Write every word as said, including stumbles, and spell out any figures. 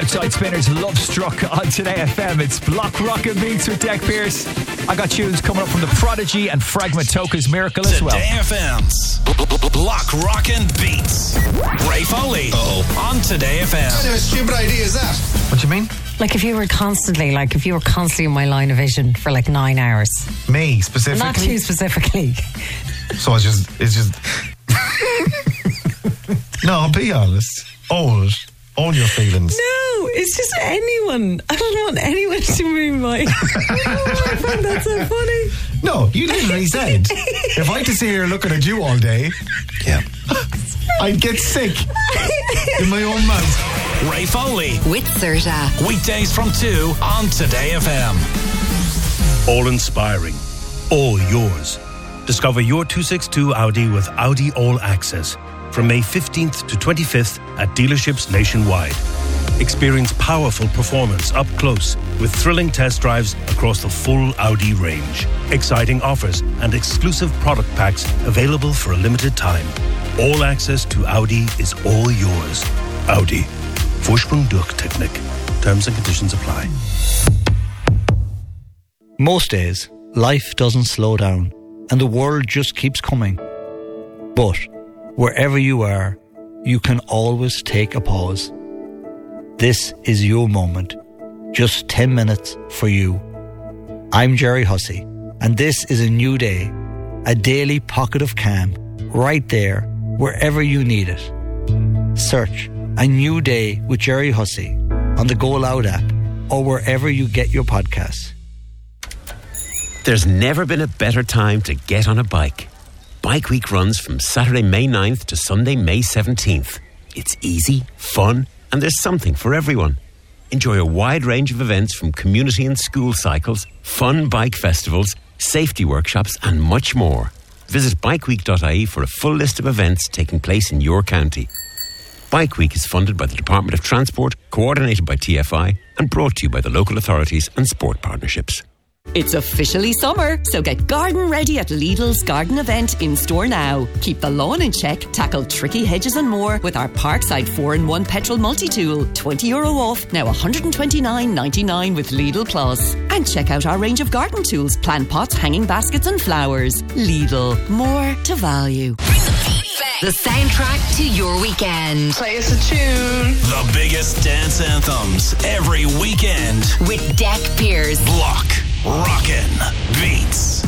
Outside Spinners, Love Struck on Today F M. It's Block Rockin' Beats with Deck Pierce. I got tunes coming up from The Prodigy and Fragment Toka's Miracle as well. Today F M's Block Rockin' Beats. Ray Foley. Uh-oh. On Today F M. What kind of a stupid idea is that? What do you mean? Like if you were constantly, like if you were constantly in my line of vision for like nine hours. Me specifically? Not you specifically. So it's just, it's just. No, be honest. Own it. Own your feelings. No, it's just anyone. I don't want anyone to move my. Oh, my God, that's so funny. No, you literally said if I had to sit here looking at you all day, Yeah. I'd get sick in my own mouth. Ray Foley. With Serta. Weekdays from two on Today F M. All inspiring. All yours. Discover your two sixty-two Audi with Audi All Access from May fifteenth to twenty-fifth at dealerships nationwide. Experience powerful performance up close with thrilling test drives across the full Audi range. Exciting offers and exclusive product packs available for a limited time. All access to Audi is all yours. Audi. Vorsprung durch Technik. Terms and conditions apply. Most days, life doesn't slow down and the world just keeps coming. But wherever you are, you can always take a pause. This is your moment. Just ten minutes for you. I'm Jerry Hussey, and this is a new day, a daily pocket of calm, right there, wherever you need it. Search A New Day with Jerry Hussey on the Go Loud app or wherever you get your podcasts. There's never been a better time to get on a bike. Bike Week runs from Saturday, May ninth to Sunday, May seventeenth. It's easy, fun, and there's something for everyone. Enjoy a wide range of events from community and school cycles, fun bike festivals, safety workshops, and much more. Visit bike week dot I E for a full list of events taking place in your county. Bike Week is funded by the Department of Transport, coordinated by T F I, and brought to you by the local authorities and sport partnerships. It's officially summer, so get garden ready at Lidl's garden event in store now. Keep the lawn in check, tackle tricky hedges and more with our Parkside four in one petrol multi-tool. twenty euro off, now one hundred twenty-nine ninety-nine with Lidl Plus. And check out our range of garden tools, plant pots, hanging baskets and flowers. Lidl, more to value. The soundtrack to your weekend. Play us a tune. The biggest dance anthems every weekend. With Deck Pierce. Block Rockin' Beats.